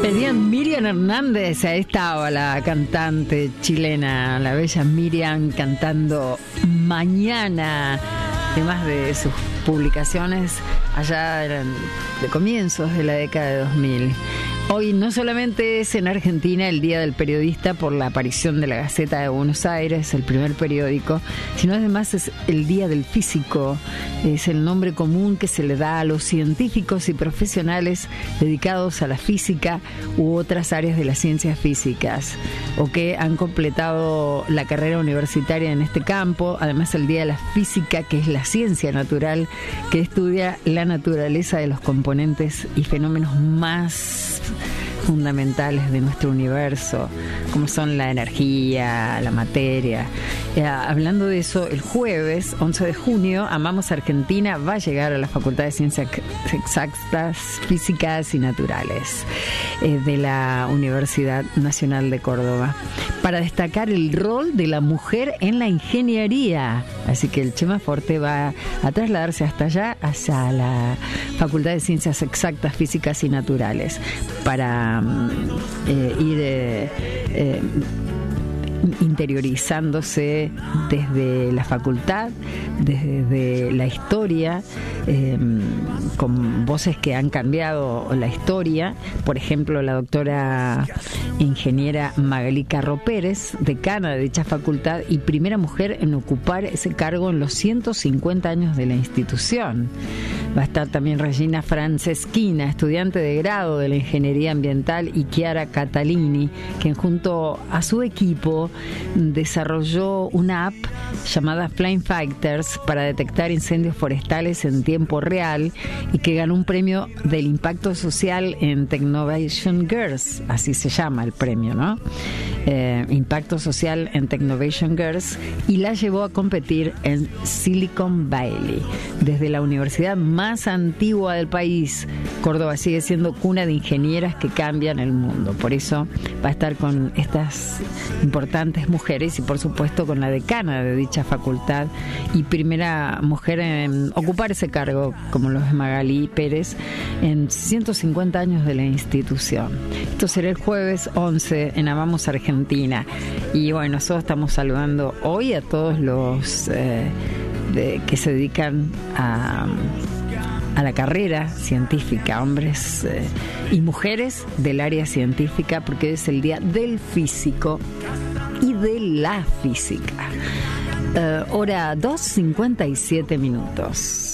Pedían Miriam Hernández, a esta hora, la cantante chilena, la bella Miriam, cantando Mañana. Temas de sus publicaciones allá eran de comienzos de la década de 2000. Hoy no solamente es en Argentina el Día del Periodista por la aparición de la Gaceta de Buenos Aires, el primer periódico, sino además es el Día del Físico. Es el nombre común que se le da a los científicos y profesionales dedicados a la física u otras áreas de las ciencias físicas o que han completado la carrera universitaria en este campo. Además, el Día de la Física, que es la ciencia natural que estudia la naturaleza de los componentes y fenómenos más fundamentales de nuestro universo, como son la energía, la materia. Hablando de eso, el jueves 11 de junio, Amamos Argentina va a llegar a la Facultad de Ciencias Exactas, Físicas y Naturales de la Universidad Nacional de Córdoba, para destacar el rol de la mujer en la ingeniería. Así que el Chema Forte va a trasladarse hasta allá, hacia la Facultad de Ciencias Exactas, Físicas y Naturales, para ir interiorizándose desde la facultad, desde la historia, con voces que han cambiado la historia. Por ejemplo, la doctora ingeniera Magalí Carro Pérez, decana de dicha facultad y primera mujer en ocupar ese cargo en los 150 años de la institución. Va a estar también Regina Franceschina, estudiante de grado de la Ingeniería Ambiental, y Chiara Catalini, quien junto a su equipo desarrolló una app llamada Flame Fighters para detectar incendios forestales en tiempo real y que ganó un premio del impacto social en Technovation Girls, así se llama el premio, ¿no? Impacto social en Technovation Girls, y la llevó a competir en Silicon Valley. Desde la universidad más antigua del país, Córdoba sigue siendo cuna de ingenieras que cambian el mundo. Por eso va a estar con estas importantes mujeres y por supuesto con la decana de dicha facultad y primera mujer en ocupar ese cargo, como lo es Magalí Pérez, en 150 años de la institución. Esto será el jueves 11 en Amamos Argentina. Y bueno, nosotros estamos saludando hoy a todos los que se dedican a la carrera científica, hombres y mujeres del área científica, porque es el Día del Físico y de la Física. Hora 2:57 minutos.